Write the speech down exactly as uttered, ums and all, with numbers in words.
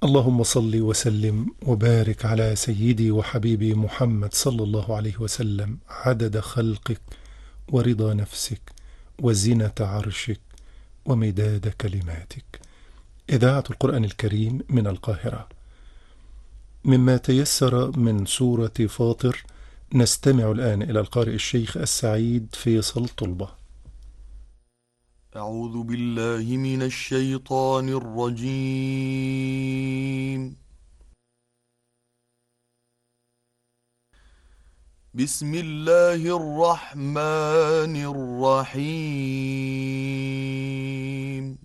اللهم صل وسلم وبارك على سيدي وحبيبي محمد صلى الله عليه وسلم عدد خلقك ورضا نفسك وزنة عرشك ومداد كلماتك. إذاعة القرآن الكريم من القاهرة. مما تيسر من سورة فاطر نستمع الآن إلى القارئ الشيخ السعيد فيصل طلبة. أعوذ بالله من الشيطان الرجيم. بسم الله الرحمن الرحيم.